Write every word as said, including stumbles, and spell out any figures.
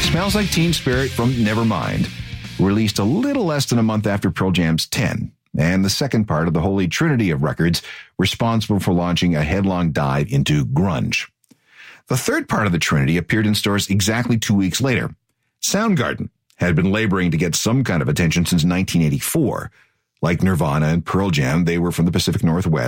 Smells Like Teen Spirit from Nevermind, released a little less than a month after Pearl Jam's ten, and the second part of the holy trinity of records responsible for launching a headlong dive into grunge. The third part of the trinity appeared in stores exactly two weeks later. Soundgarden had been laboring to get some kind of attention since nineteen eighty-four. Like Nirvana and Pearl Jam, they were from the Pacific Northwest,